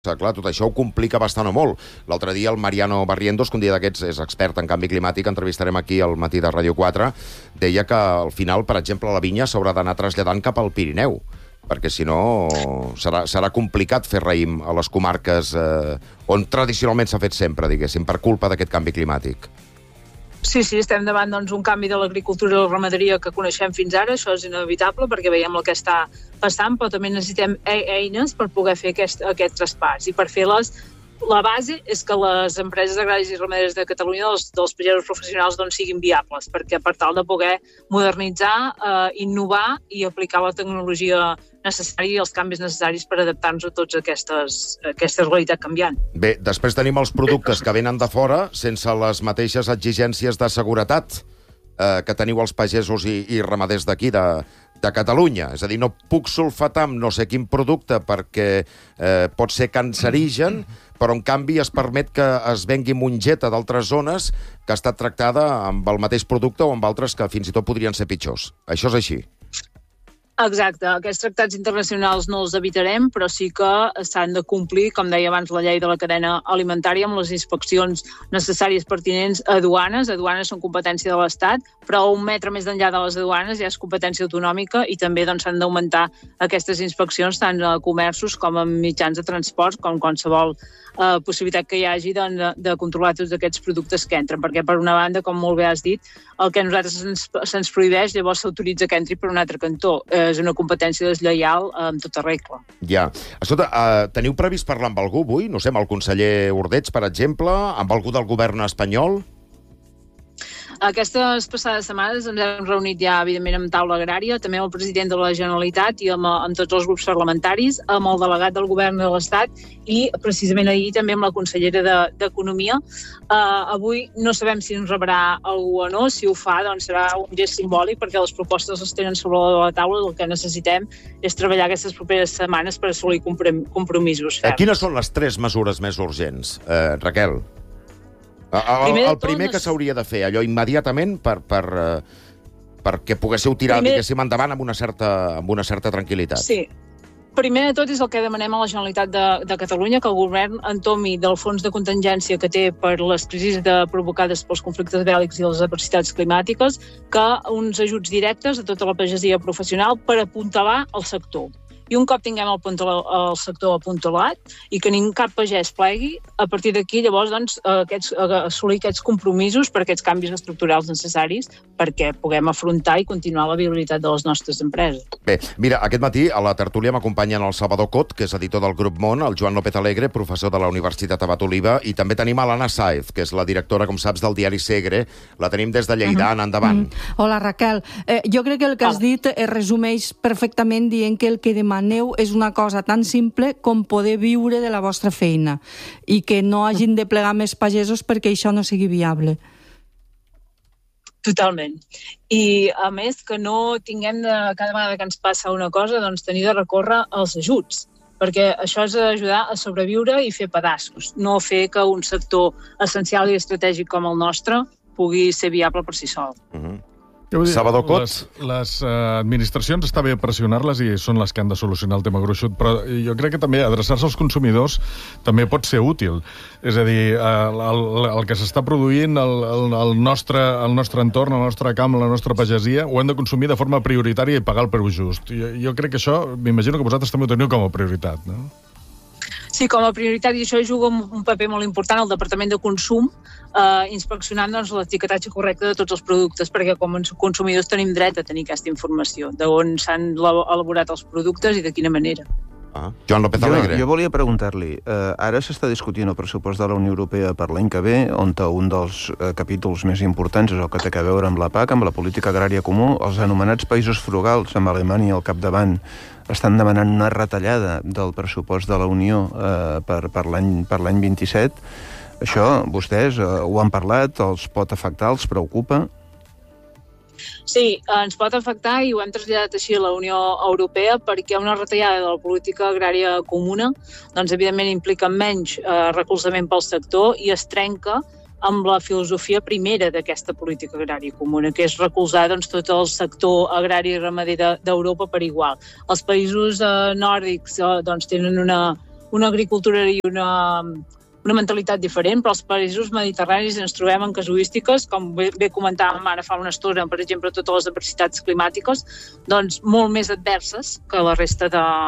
Clar, tot això ho complica bastant o molt. L'altre dia el Mariano Barrientos, que un dia d'aquests és expert en canvi climàtic, entrevistarem aquí al matí de Ràdio 4, deia que al final, per exemple, la vinya s'haurà d'anar traslladant cap al Pirineu, perquè si no serà complicat fer raïm a les comarques on tradicionalment s'ha fet sempre, diguéssim, per culpa d'aquest canvi climàtic. Sí, estem davant un canvi de l'agricultura i la ramaderia que coneixem fins ara, això és inevitable perquè veiem el que està passant, però també necessitem eines per poder fer aquest traspàs. I per fer-les, la base és que les empreses agràries i ramaderes de Catalunya, dels pagesos professionals, siguin viables, perquè per tal de poder modernitzar, innovar i aplicar la tecnologia necessària i els canvis necessaris per adaptar-nos a tots aquesta realitat canviant. Bé, després tenim els productes que venen de fora sense les mateixes exigències de seguretat que teniu els pagesos i ramaders d'aquí, de Catalunya. És a dir, no puc sulfatar amb no sé quin producte perquè pot ser cancerigen, però en canvi es permet que es vengui mongeta d'altres zones que ha estat tractada amb el mateix producte o amb altres que fins i tot podrien ser pitjors. Això és així. Exacte. Aquests tractats internacionals no els evitarem, però sí que s'han de complir, com deia abans, la llei de la cadena alimentària amb les inspeccions necessàries pertinents a aduanes. Aduanes són competència de l'Estat, però un metre més enllà de les aduanes ja és competència autonòmica i també s'han d'augmentar aquestes inspeccions tant a comerços com a mitjans de transport, com qualsevol possibilitat que hi hagi de controlar tots aquests productes que entren, perquè per una banda, com molt bé has dit, el que a nosaltres se'ns prohibeix llavors s'autoritza que entri per un altre cantó. És una competència deslleial amb tota regla. Ja. Escolta, teniu previst parlar amb algú avui? No sé, amb el conseller Ordeig, per exemple, amb algú del govern espanyol? Aquestes passades setmanes ens hem reunit ja, evidentment, amb taula agrària, també amb el president de la Generalitat i amb tots els grups parlamentaris, amb el delegat del govern de l'Estat i, precisament ahir, també amb la consellera d'Economia. Avui no sabem si ens rebrà algú o no. Si ho fa, serà un gest simbòlic perquè les propostes es tenen sobre la taula i el que necessitem és treballar aquestes properes setmanes per assolir compromisos ferms. Quines són les 3 mesures més urgents, Raquel? El primer que s'hauria de fer, allò immediatament perquè poguéssiu tirar, diguéssim, endavant amb una certa tranquil·litat. Sí. Primer de tot és el que demanem a la Generalitat de Catalunya, que el govern entomi del fons de contingència que té per les crisis provocades pels conflictes bèl·lics i les adversitats climàtiques, que uns ajuts directes a tota la pagesia professional per apuntalar el sector. I un cop tinguem el sector apuntalat i que cap pagès plegui, a partir d'aquí llavors assolir aquests compromisos per aquests canvis estructurals necessaris perquè puguem afrontar i continuar la viabilitat de les nostres empreses. Bé, mira, aquest matí a la tertúlia m'acompanyen el Salvador Cot, que és editor del Grup Món, el Joan López Alegre, professor de la Universitat Abat Oliva, i també tenim a l'Anna Sáez, que és la directora, com saps, del diari Segre. La tenim des de Lleida. Anna, endavant. Hola, Raquel. Jo crec que el que has dit es resumeix perfectament dient que el que demaneu és una cosa tan simple com poder viure de la vostra feina i que no hagin de plegar més pagesos perquè això no sigui viable. Totalment. I, a més, que no tinguem cada vegada que ens passa una cosa, tenir de recórrer als ajuts, perquè això és ajudar a sobreviure i fer pedaços, no fer que un sector essencial i estratègic com el nostre pugui ser viable per si sol. Salvador Cot. Les administracions està bé pressionar-les i són les que han de solucionar el tema gruixut, però jo crec que també adreçar-se als consumidors també pot ser útil. És a dir, el que s'està produint al nostre entorn, al nostre camp, a la nostra pagesia, ho hem de consumir de forma prioritària i pagar el preu just. Jo crec que això, m'imagino que vosaltres també ho teniu com a prioritat, no? Sí, com a prioritat, i això juga un paper molt important al Departament de Consum, inspeccionant l'etiquetatge correcte de tots els productes, perquè com a consumidors tenim dret a tenir aquesta informació, d'on s'han elaborat els productes i de quina manera. Joan López Alegre. Jo volia preguntar-li, ara s'està discutint el pressupost de la Unió Europea per l'any que ve, on un dels capítols més importants és el que té a veure amb la PAC, amb la política agrària comú. Els anomenats països frugals, amb Alemanya al capdavant, estan demanant una retallada del pressupost de la Unió per l'any 27. Això, vostès ho han parlat, els pot afectar, els preocupa? Sí, ens pot afectar i ho hem traslladat així a la Unió Europea perquè una retallada de la política agrària comuna evidentment implica menys recolzament pel sector i es trenca amb la filosofia primera d'aquesta política agrària comuna, que és recolzar tot el sector agrari i ramader d'Europa per igual. Els països nòrdics tenen una agricultura i una mentalitat diferent, però als països mediterranis ens trobem en casuístiques, com bé comentàvem ara fa una estona, per exemple, totes les adversitats climàtiques, doncs molt més adverses que la resta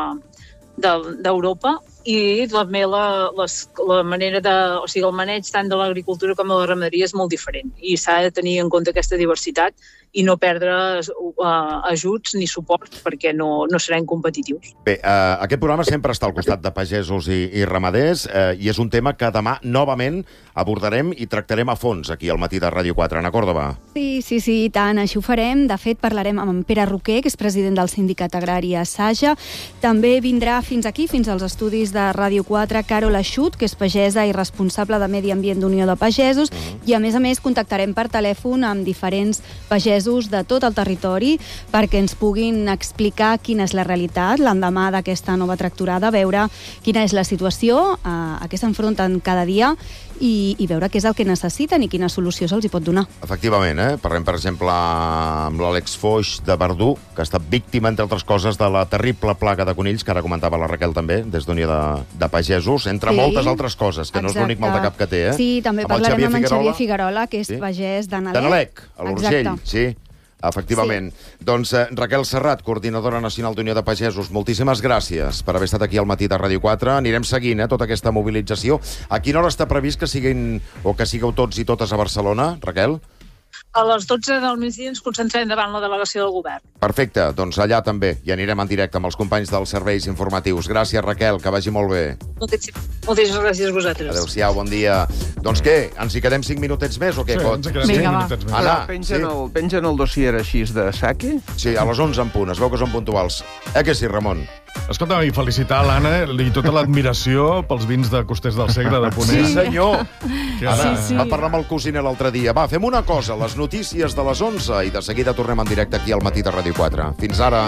d'Europa, i també la manera o sigui, el maneig tant de l'agricultura com de la ramaderia és molt diferent, i s'ha de tenir en compte aquesta diversitat i no perdre ajuts ni suport perquè no serem competitius. Bé, aquest programa sempre està al costat de pagesos i ramaders i és un tema que demà novament abordarem i tractarem a fons aquí al matí de Ràdio 4. Ana Còrdova. Sí, i tant, així ho farem. De fet, parlarem amb en Pere Roquer, que és president del Sindicat Agrari Saja. També vindrà fins aquí, fins als estudis de Ràdio 4, Carol Aixut, que és pagesa i responsable de Medi Ambient d'Unió de Pagesos, i a més contactarem per telèfon amb diferents pagesos de tot el territori perquè ens puguin explicar quina és la realitat l'endemà d'aquesta nova tractorada, veure quina és la situació a què s'enfronten cada dia i veure què és el que necessiten i quina solució se'ls hi pot donar. Efectivament, parlem, per exemple, amb l'Àlex Foix de Verdú, que ha estat víctima, entre altres coses, de la terrible plaga de conills, que ara comentava la Raquel també, des d'Unió de Pagesos, entre moltes altres coses, que no és l'únic mal de cap que té. Sí, també parlarem amb en Xavier Figuerola, que és pagès de Nalec, a l'Urgell, sí. Efectivament. Sí. Doncs Raquel Serrat, coordinadora nacional d'Unió de Pagesos, moltíssimes gràcies per haver estat aquí al matí de Ràdio 4. Anirem seguint tota aquesta mobilització. A quina hora està previst que sigueu tots i totes a Barcelona, Raquel? A les 12 del migdia ens concentrem davant la delegació del govern. Perfecte, doncs allà també hi anirem en directe amb els companys dels serveis informatius. Gràcies, Raquel, que vagi molt bé. Moltes gràcies a vosaltres. Adéu-siau, bon dia. Doncs què, ens hi quedem 5 minutets més o què? Sí, ens hi quedem 5 minutets més. Anna, pengen el dossier així de saque? Sí, a les 11 en punt, es veu que són puntuals. Que sí, Ramon? Escolta, i felicitar l'Anna i tota l'admiració pels vins de Costers del Segre de Ponent. Sí, senyor. Ara, va parlar amb el cosiner l'altre dia. Va, fem una cosa, les notícies de les 11 i de seguida tornem en directe aquí al matí de Ràdio 4. Fins ara.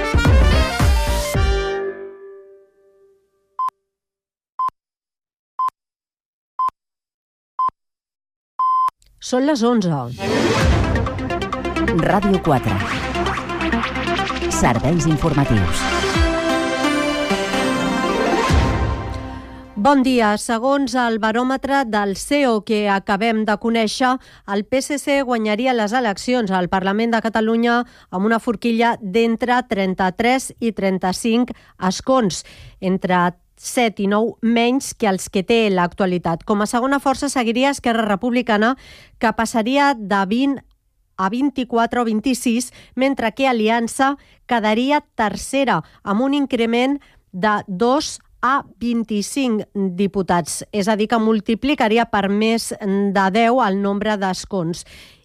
Són les 11. Ràdio 4. Serveis informatius. Bon dia. Segons el baròmetre del CEO que acabem de conèixer, el PSC guanyaria les eleccions al Parlament de Catalunya amb una forquilla d'entre 33 i 35 escons, entre 7 i 9 menys que els que té l'actualitat. Com a segona força seguiria Esquerra Republicana, que passaria de 20 a 24 o 26, mentre que Aliança quedaria tercera, amb un increment de 2 a 25 diputats. És a dir, que multiplicaria per més de 10 el nombre d'escons.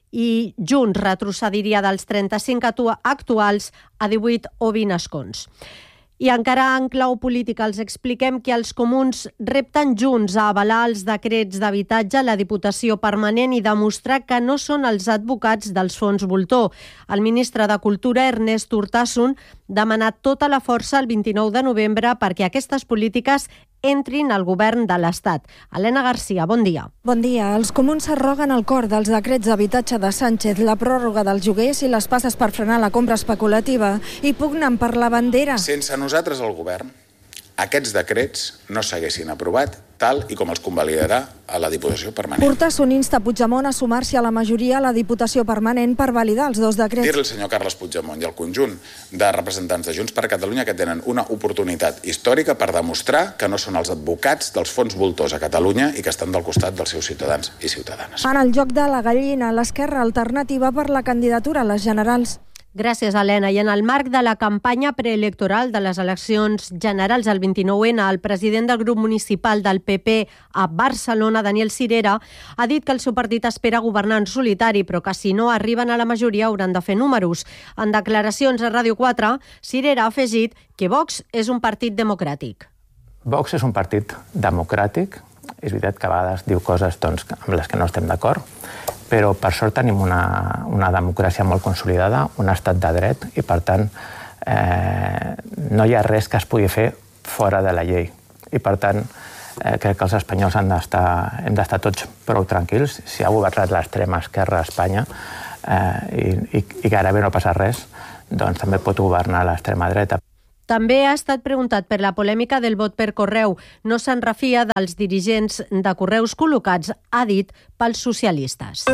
I Junts retrocediria dels 35 actuals a 18 o 20 escons. I encara en clau política els expliquem que els comuns repten Junts a avalar els decrets d'habitatge a la Diputació Permanent i demostrar que no són els advocats dels fons voltor. El ministre de Cultura, Ernest Urtasun, demanat tota la força el 29 de novembre perquè aquestes polítiques entrin al govern de l'Estat. Helena Garcia, bon dia. Bon dia. Els comuns s'arroguen el cor dels decrets d'habitatge de Sánchez, la pròrroga dels lloguers i les passes per frenar la compra especulativa i pugnen per la bandera. Sense nosaltres al govern, aquests decrets no s'haguessin aprovat tal i com els convalidarà a la Diputació Permanent. Urtasun insta Puigdemont a sumar-se a la majoria a la Diputació Permanent per validar els dos decrets. Dir-li al senyor Carles Puigdemont i al conjunt de representants de Junts per Catalunya que tenen una oportunitat històrica per demostrar que no són els advocats dels fons voltors a Catalunya i que estan del costat dels seus ciutadans i ciutadanes. En el joc de la gallina, l'Esquerra Alternativa per la candidatura a les generals. Gràcies, Helena. I en el marc de la campanya preelectoral de les eleccions generals del 29N, el president del grup municipal del PP a Barcelona, Daniel Sirera, ha dit que el seu partit espera governar en solitari, però que si no arriben a la majoria hauran de fer números. En declaracions a Ràdio 4, Sirera ha afegit que Vox és un partit democràtic. Vox és un partit democràtic. És veritat que a vegades diu coses amb les que no estem d'acord, però per sort tenim una democràcia molt consolidada, un estat de dret, i per tant no hi ha res que es pugui fer fora de la llei. I per tant crec que els espanyols hem d'estar tots prou tranquils. Si ha governat l'extrema esquerra a Espanya i gairebé no passa res, doncs també pot governar l'extrema dreta. També ha estat preguntat per la polèmica del vot per correu. No se'n refia dels dirigents de Correus col·locats, ha dit, pels socialistes.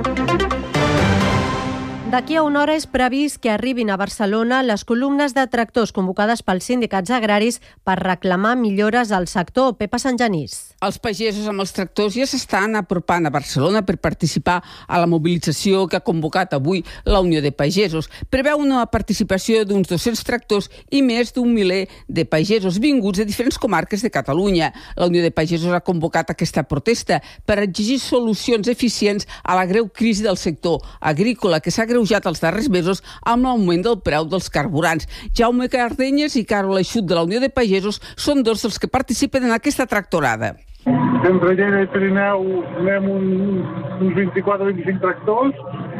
D'aquí a una hora és previst que arribin a Barcelona les columnes de tractors convocades pels sindicats agraris per reclamar millores al sector. Pepa Santgenís. Els pagesos amb els tractors ja s'estan apropant a Barcelona per participar a la mobilització que ha convocat avui la Unió de Pagesos. Preveu una participació d'uns 200 tractors i més d'un miler de pagesos vinguts de diferents comarques de Catalunya. La Unió de Pagesos ha convocat aquesta protesta per exigir solucions eficients a la greu crisi del sector agrícola que s'ha agreujat els darrers mesos amb l'augment del preu dels carburants. Jaume Cardenyes i Carol Eixut de la Unió de Pagesos són dos dels que participen en aquesta tractorada. Entre Lleida i Pirineu anem uns 24-25 tractors.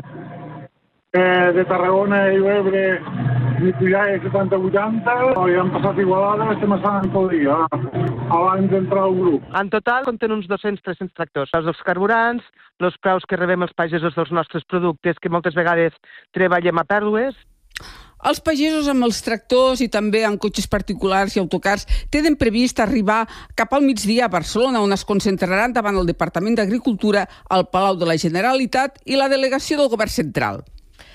De Tarragona i Ebre i Pujalla 70-80. I han passat Igualada, estem estant tot el dia, abans d'entrar al grup. En total compten uns 200-300 tractors. Els carburants, els preus que rebem els pagesos dels nostres productes, que moltes vegades treballem a pèrdues. Els pagesos amb els tractors i també amb cotxes particulars i autocars tenen previst arribar cap al migdia a Barcelona, on es concentraran davant el Departament d'Agricultura, el Palau de la Generalitat i la delegació del Govern Central.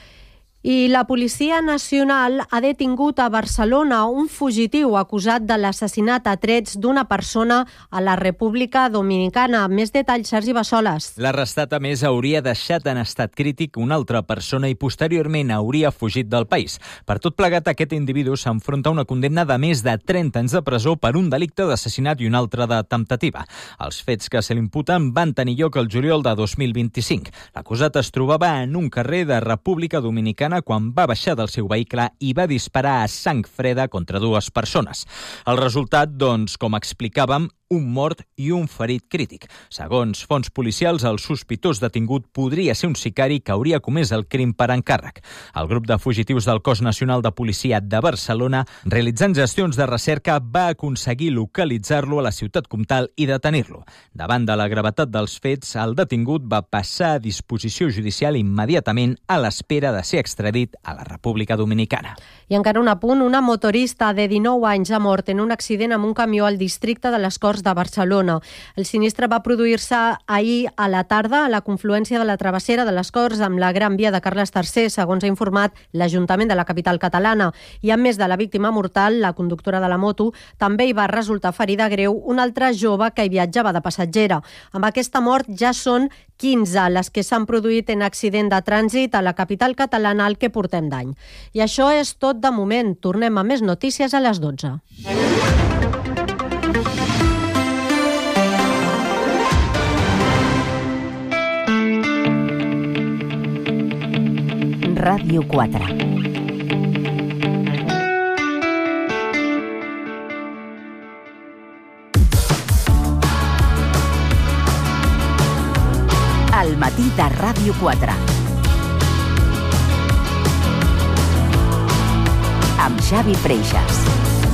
I la Policia Nacional ha detingut a Barcelona un fugitiu acusat de l'assassinat a trets d'una persona a la República Dominicana. Més detalls, Sergi Bassoles. L'arrestat, a més, hauria deixat en estat crític una altra persona i posteriorment hauria fugit del país. Per tot plegat, aquest individu s'enfronta a una condemna de més de 30 anys de presó per un delicte d'assassinat i un altre de temptativa. Els fets que se l'imputen van tenir lloc el juliol de 2025. L'acusat es trobava en un carrer de República Dominicana quan va baixar del seu vehicle i va disparar a sang freda contra dues persones. El resultat, doncs, com explicàvem, un mort i un ferit crític. Segons fonts policials, el sospitós detingut podria ser un sicari que hauria comès el crim per encàrrec. El grup de fugitius del Cos Nacional de Policia de Barcelona, realitzant gestions de recerca, va aconseguir localitzar-lo a la ciutat comtal i detenir-lo. Davant de la gravetat dels fets, el detingut va passar a disposició judicial immediatament a l'espera de ser extradit a la República Dominicana. I encara un apunt, una motorista de 19 anys ha mort en un accident amb un camió al districte de les Corts de Barcelona. El sinistre va produir-se ahir a la tarda a la confluència de la travessera de les Corts amb la Gran Via de Carles III, segons ha informat l'Ajuntament de la capital catalana. I a més de la víctima mortal, la conductora de la moto, també hi va resultar ferida greu una altra jove que hi viatjava de passatgera. Amb aquesta mort ja són 15 les que s'han produït en accident de trànsit a la capital catalana al que portem d'any. I això és tot de moment. Tornem a més notícies a les 12. Ràdio 4. Al matí de Ràdio 4. Amb Xavi Freixas.